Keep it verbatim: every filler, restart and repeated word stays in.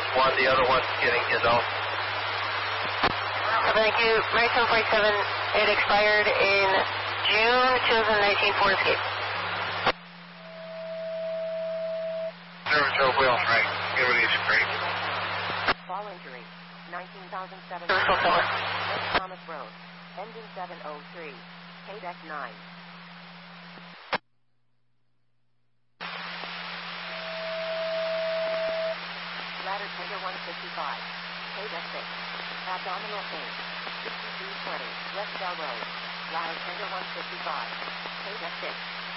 this one. The other one's getting hit off. Thank you. Mary seven forty-seven, it expired in June twenty nineteen for escape. Service Hope Wheels, right. Give it easy, great. Fall injury, nineteen thousand seven Service Hope Tower. West Thomas Road, engine seven oh three, K D E C nine. Ladder tender one fifty-five, K D E C six, abdominal pain, C T C twenty, West Bell Road, ladder tender one fifty-five, K D E C six.